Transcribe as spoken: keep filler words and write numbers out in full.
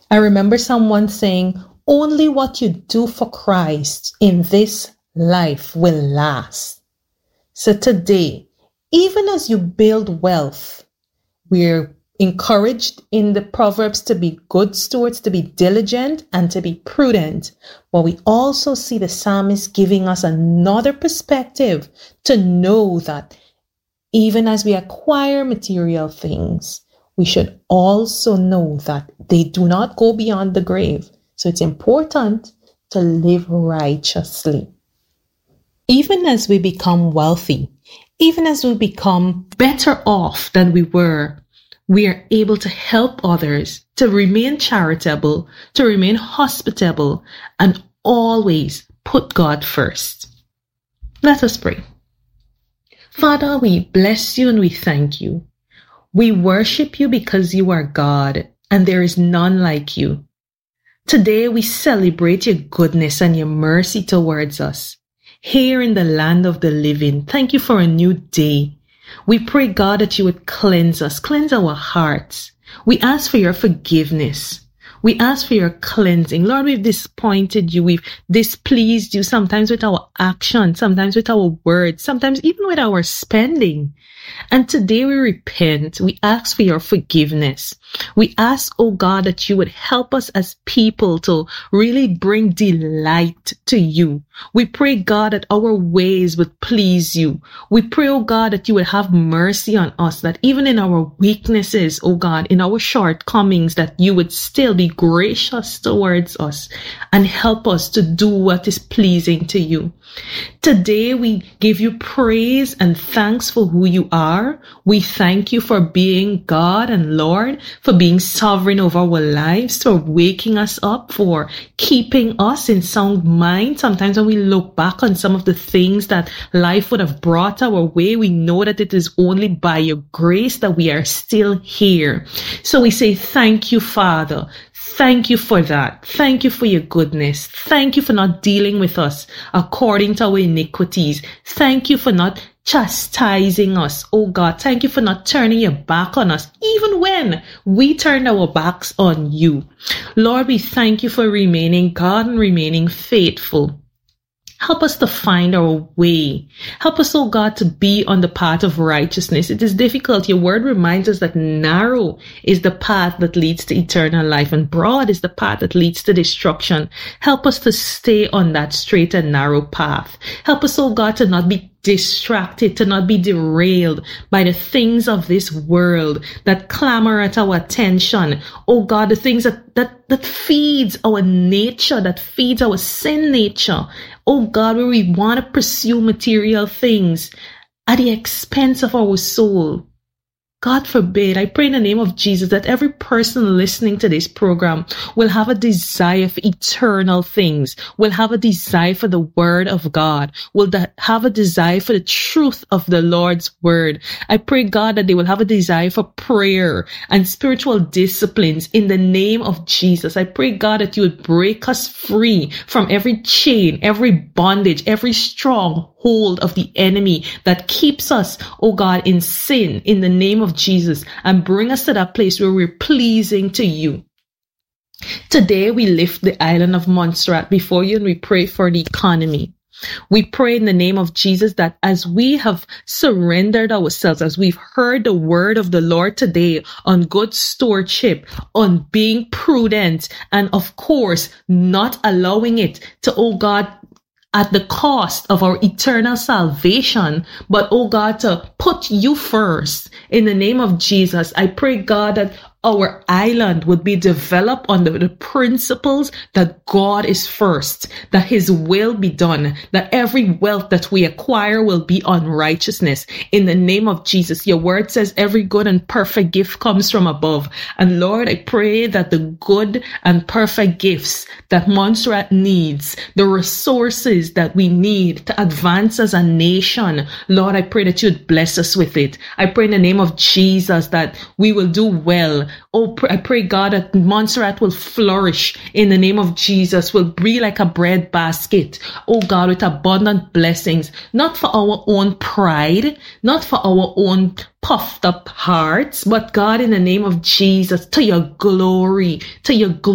I remember someone saying, only what you do for Christ in this life will last. So today, even as you build wealth, we're encouraged in the Proverbs to be good stewards, to be diligent, and to be prudent. But we also see the psalmist giving us another perspective to know that even as we acquire material things, we should also know that they do not go beyond the grave. So it's important to live righteously. Even as we become wealthy, even as we become better off than we were, we are able to help others, to remain charitable, to remain hospitable, and always put God first. Let us pray. Father, we bless you and we thank you. We worship you because you are God and there is none like you. Today we celebrate your goodness and your mercy towards us. Here in the land of the living, thank you for a new day. We pray, God, that you would cleanse us, cleanse our hearts. We ask for your forgiveness. We ask for your cleansing. Lord, we've disappointed you. We've displeased you, sometimes with our actions, sometimes with our words, sometimes even with our spending. And today we repent. We ask for your forgiveness. We ask, oh God, that you would help us as people to really bring delight to you. We pray, God, that our ways would please you. We pray, oh God, that you would have mercy on us, that even in our weaknesses, oh God, in our shortcomings, that you would still be gracious towards us and help us to do what is pleasing to you. Today we give you praise and thanks for who you are. We thank you for being God and Lord, for being sovereign over our lives, for waking us up, for keeping us in sound mind. Sometimes when we look back on some of the things that life would have brought our way, we know that it is only by your grace that we are still here. So we say thank you, Father. Thank you for that. Thank you for your goodness. Thank you for not dealing with us according to our iniquities. Thank you for not chastising us. Oh God, thank you for not turning your back on us, even when we turned our backs on you. Lord, we thank you for remaining God and remaining faithful. Help us to find our way. Help us, oh God, to be on the path of righteousness. It is difficult. Your word reminds us that narrow is the path that leads to eternal life and broad is the path that leads to destruction. Help us to stay on that straight and narrow path. Help us, oh God, to not be distracted, to not be derailed by the things of this world that clamor at our attention. Oh God, the things that, that, that feeds our nature, that feeds our sin nature. Oh God, where we want to pursue material things at the expense of our soul. God forbid, I pray in the name of Jesus that every person listening to this program will have a desire for eternal things, will have a desire for the word of God, will have a desire for the truth of the Lord's word. I pray, God, that they will have a desire for prayer and spiritual disciplines in the name of Jesus. I pray, God, that you would break us free from every chain, every bondage, every stronghold of the enemy that keeps us, oh God, in sin in the name of Jesus, and bring us to that place where we're pleasing to you. Today we lift the island of Montserrat before you and we pray for the economy. We pray in the name of Jesus that as we have surrendered ourselves, as we've heard the word of the Lord today on good stewardship, on being prudent, and of course, not allowing it to, oh God, at the cost of our eternal salvation, but, oh God, to put you first. In the name of Jesus, I pray, God, that our island would be developed on the, the principles that God is first, that his will be done, that every wealth that we acquire will be on righteousness. In the name of Jesus, your word says every good and perfect gift comes from above. And Lord, I pray that the good and perfect gifts that Montserrat needs, the resources that we need to advance as a nation, Lord, I pray that you would bless us with it. I pray in the name of Jesus that we will do well. Oh, I pray, God, that Montserrat will flourish in the name of Jesus, will be like a bread basket, oh God, with abundant blessings, not for our own pride, not for our own puffed up hearts, but God, in the name of Jesus, to your glory, to your glory.